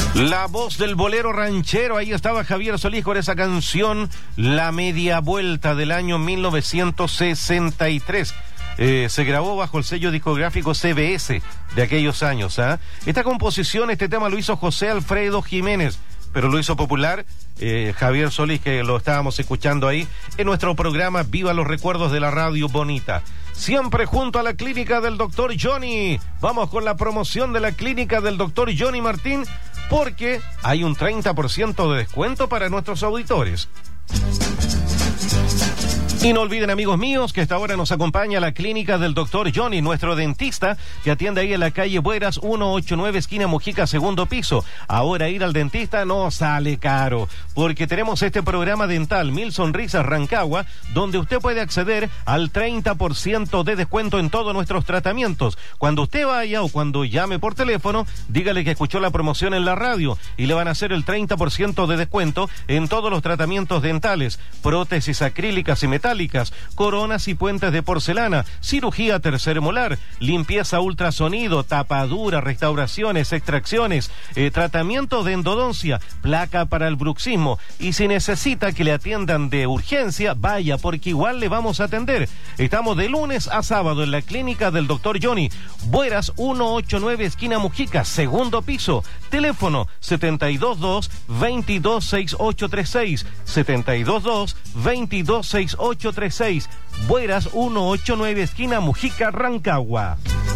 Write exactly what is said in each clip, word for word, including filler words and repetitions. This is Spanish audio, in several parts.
La voz del bolero ranchero, ahí estaba Javier Solís con esa canción, La Media Vuelta, del año mil novecientos sesenta y tres. Eh, se grabó bajo el sello discográfico C B S de aquellos años. ¿eh? Esta composición, este tema lo hizo José Alfredo Jiménez, pero lo hizo popular eh, Javier Solís, que lo estábamos escuchando ahí en nuestro programa Viva los Recuerdos de la Radio Bonita. Siempre junto a la clínica del doctor Johnny. Vamos con la promoción de la clínica del doctor Johnny Martín, porque hay un treinta por ciento de descuento para nuestros auditores. Y no olviden, amigos míos, que esta hora nos acompaña la clínica del doctor Johnny, nuestro dentista, que atiende ahí en la calle Bueras, ciento ochenta y nueve, esquina Mujica, segundo piso. Ahora ir al dentista no sale caro, porque tenemos este programa dental Mil Sonrisas Rancagua, donde usted puede acceder al treinta por ciento de descuento en todos nuestros tratamientos. Cuando usted vaya o cuando llame por teléfono, dígale que escuchó la promoción en la radio y le van a hacer el treinta por ciento de descuento en todos los tratamientos dentales, prótesis acrílicas y metálicas, coronas y puentes de porcelana, cirugía tercer molar, limpieza ultrasonido, tapadura, restauraciones, extracciones, eh, tratamiento de endodoncia, placa para el bruxismo. Y si necesita que le atiendan de urgencia, vaya, porque igual le vamos a atender. Estamos de lunes a sábado en la clínica del doctor Johnny, Bueras ciento ochenta y nueve, esquina Mujica, segundo piso. Teléfono setenta y dos dos, veintidós, sesenta y ocho treinta y seis, setenta y dos dos, veintidós, sesenta y ocho treinta y seis, Bueras ciento ochenta y nueve, esquina Mujica, Rancagua.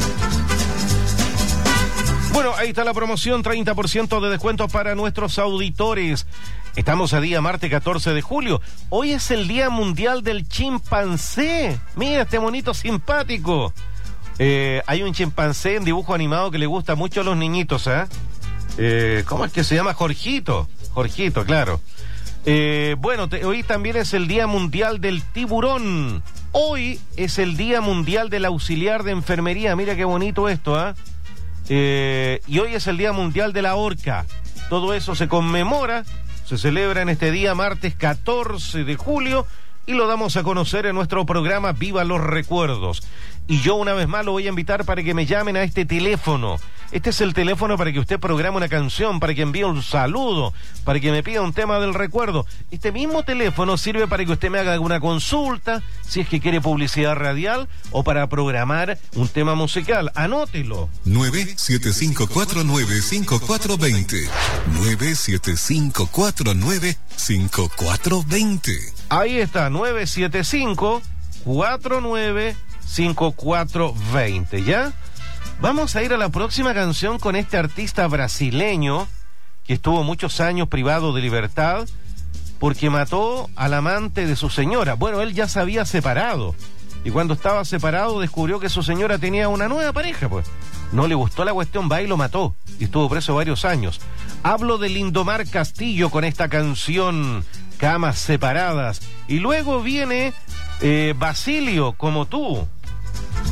Bueno, ahí está la promoción, treinta por ciento de descuento para nuestros auditores. Estamos a día martes catorce de julio. Hoy es el Día Mundial del Chimpancé. Mira este monito simpático. Eh, hay un chimpancé en dibujo animado que le gusta mucho a los niñitos, ¿eh? Eh, ¿Cómo es que se llama? Jorgito. Jorgito, claro. Eh, bueno, te, hoy también es el Día Mundial del Tiburón. Hoy es el Día Mundial del Auxiliar de Enfermería. Mira qué bonito esto, ¿eh? Eh, y hoy es el Día Mundial de la Orca. Todo eso se conmemora, se celebra en este día martes catorce de julio y lo damos a conocer en nuestro programa Viva los Recuerdos. Y yo una vez más lo voy a invitar para que me llamen a este teléfono. Este es el teléfono para que usted programe una canción, para que envíe un saludo, para que me pida un tema del recuerdo. Este mismo teléfono sirve para que usted me haga alguna consulta, si es que quiere publicidad radial o para programar un tema musical. Anótelo. nueve siete cinco cuatro nueve cinco cuatro dos cero. nueve siete cinco cuatro nueve cinco cuatro dos cero. Ahí está, nueve siete cinco cuatro nueve cinco cuatro dos cero, ¿ya? Vamos a ir a la próxima canción con este artista brasileño que estuvo muchos años privado de libertad porque mató al amante de su señora. Bueno, él ya se había separado y cuando estaba separado descubrió que su señora tenía una nueva pareja, pues. No le gustó la cuestión, va y lo mató y estuvo preso varios años. Hablo de Lindomar Castillo con esta canción Camas Separadas. Y luego viene eh, Basilio, Como Tú.